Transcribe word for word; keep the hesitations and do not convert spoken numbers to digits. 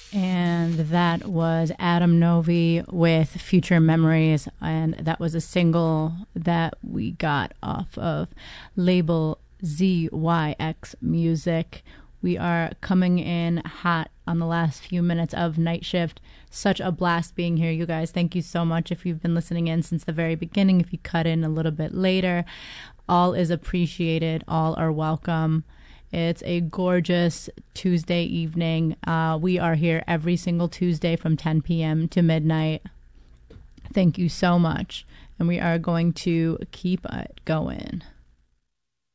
And that was Adam Novi with Future Memories. And that was a single that we got off of label Z Y X Music. We are coming in hot on the last few minutes of Night Shift. Such a blast being here, you guys. Thank you so much if you've been listening in since the very beginning. If you cut in a little bit later, all is appreciated. All are welcome. It's a gorgeous Tuesday evening. Uh, we are here every single Tuesday from ten p.m. to midnight. Thank you so much. And we are going to keep it going.